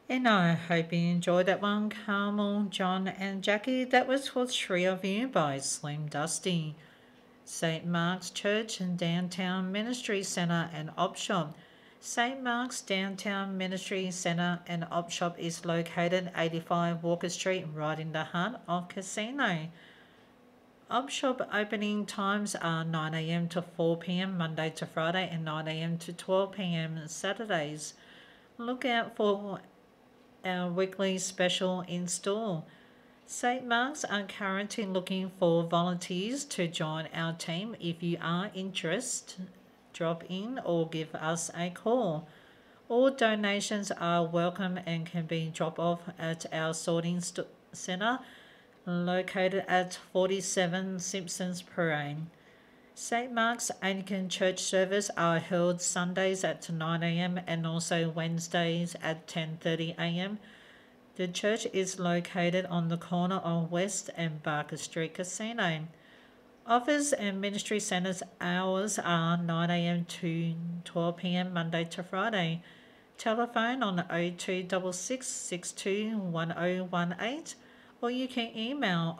And I hope you enjoyed that one, Carmel, John, and Jackie. That was for three of you by Slim Dusty. St. Mark's Church and Downtown Ministry Centre and Op Shop. St. Mark's Downtown Ministry Centre and Op Shop is located 85 Walker Street, right in the heart of Casino. Op Shop opening times are 9 a.m. to 4 p.m. Monday to Friday and 9 a.m. to 12 p.m. Saturdays. Look out for our weekly special in store. St. Mark's are currently looking for volunteers to join our team. If you are interested, drop in or give us a call. All donations are welcome and can be dropped off at our sorting centre located at 47 Simpsons Parade. St. Mark's Anglican Church service are held Sundays at 9 a.m. and also Wednesdays at 10:30 a.m. The church is located on the corner of West and Barker Street Casino. Office and ministry centres hours are 9 a.m. to 12 p.m. Monday to Friday. Telephone on 0266 621018, or you can email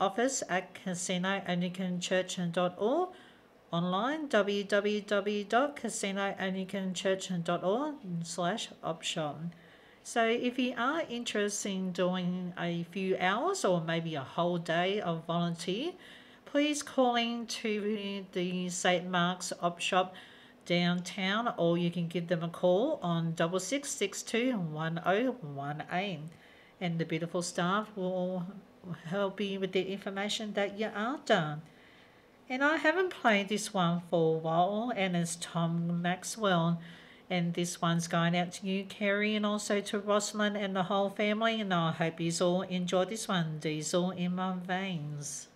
office@casinoanglicanchurch.org, online www.casinoanglicanchurch.org/opshop. So if you are interested in doing a few hours or maybe a whole day of volunteer, please call in to the St. Mark's Op Shop downtown, or you can give them a call on 66621018, and the beautiful staff will help you with the information that you're after. And I haven't played this one for a while, and it's Tom Maxwell. And this one's going out to you, Kerry, and also to Rosalind and the whole family. And I hope you all enjoy this one, Diesel in My Veins.